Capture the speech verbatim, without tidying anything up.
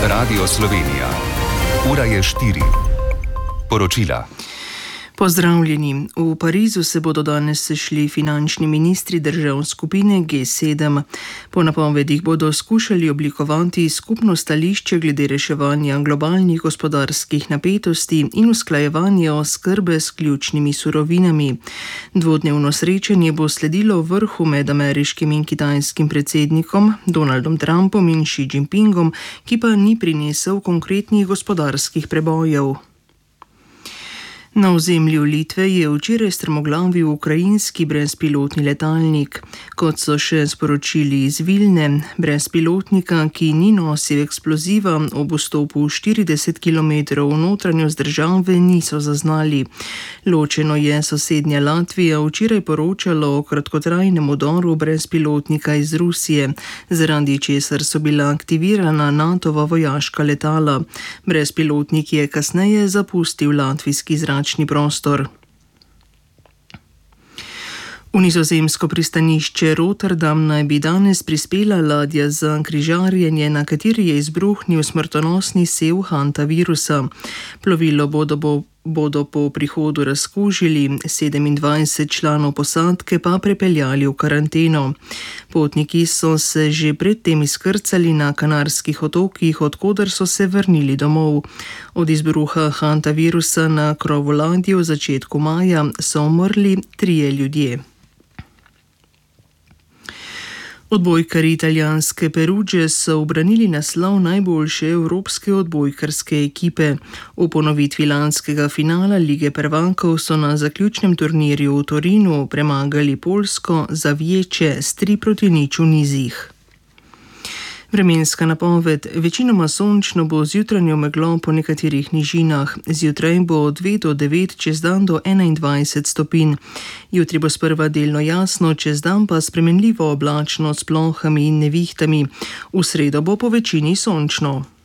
Radio Slovenija. Ura je štiri. Poročila. Pozdravljeni. V Parizu se bodo danes sešli finančni ministri držav skupine G sedem. Po napovedih bodo skušali oblikovati skupno stališče glede reševanja globalnih gospodarskih napetosti in usklajevanja oskrbe s ključnimi surovinami. Dvodnevno srečanje bo sledilo vrhu med ameriškim in kitajskim predsednikom Donaldom Trumpom in Xi Jinpingom, ki pa ni prinesel konkretnih gospodarskih prebojev. Na ozemlju Litve je včeraj strmoglavil ukrajinski brezpilotni letalnik. Kot so še sporočili iz Vilne, brezpilotnika, ki ni nosil eksploziva, ob vstopu štirideset kilometrov v notranjost države niso zaznali. Ločeno je sosednja Latvija včeraj poročala o kratkotrajnem udoru brezpilotnika iz Rusije, zaradi česar so bila aktivirana Natova vojaška letala. Brezpilotnik je kasneje zapustil latvijski zračni prostor. V nizozemsko pristanišče Rotterdam naj bi danes prispela ladja za križarjenje, na kateri je izbruhnil smrtonosni sev hantavirusa. Plovilo bodo, bo, bodo po prihodu razkužili, sedemindvajset članov posadke pa prepeljali v karanteno. Potniki so se že predtem izkrcali na Kanarskih otokih, odkoder so se vrnili domov. Od izbruha hantavirusa na krovu ladje v začetku maja so umrli trije ljudje. Odbojkarji italijanske Peruge so ubranili naslov najboljše evropske odbojkarske ekipe. V ponovitvi lanskega finala Lige prvakov so na zaključnem turnirju v Torinu premagali Poljsko za vječe s tri proti nič v nizih. Vremenska napoved. Večinoma sončno bo z jutranjo meglo po nekaterih nižinah. Zjutraj bo od dve do devet, čez dan do enaindvajset stopinj. Jutri bo sprva delno jasno, čez dan pa spremenljivo oblačno s plohami in nevihtami. V sredo bo po večini sončno.